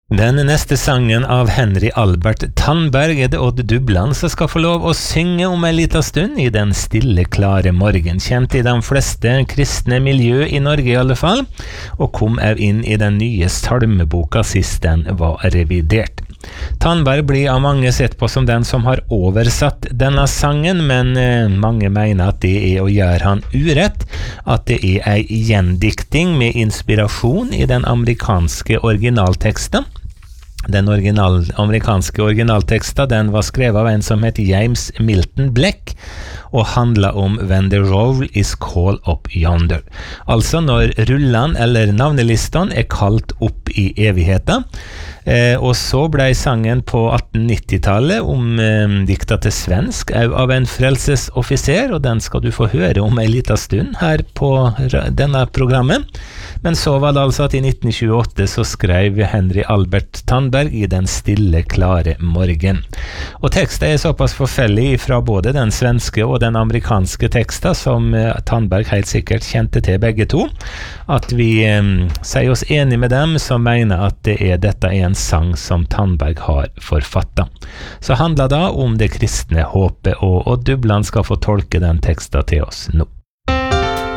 Den neste sangen av Henry Albert Tandberg det Odd Dubland som skal få lov å synge om en liten stund i den stille, klare morgen. Kjent i de fleste kristne miljø i Norge i alle fall, og kom også inn i den nye salmeboka sist den var revidert. Tandberg blir av mange sett på som den som har oversatt denne sangen, men mange mener at det å gjøre han urett, at det ei gjendikting med inspirasjon i den amerikanske originalteksten. Den amerikanske originalteksten den var skrevet av en som heter James Milton Black, og handler om When the roll is called up yonder. Altså når rullene eller navnelistene kalt opp i evigheten. Og så ble sangen på 1890-tallet dikta til svensk av en frelsesoffiser, og den skal du få høre om en liten stund her på denne programmet. Men så var det altså at i 1928 så skrev Henry Albert Tandberg i den stille, klare morgen. Og teksten såpass forskjellig fra både den svenske og den amerikanske teksten, som Tandberg helt sikkert kjente til begge to, at vi sier oss enige med dem som mener at dette en sang som Tandberg har forfattet. Så handler det om det kristne håpet, og Dubland skal få tolke den teksten til oss nå.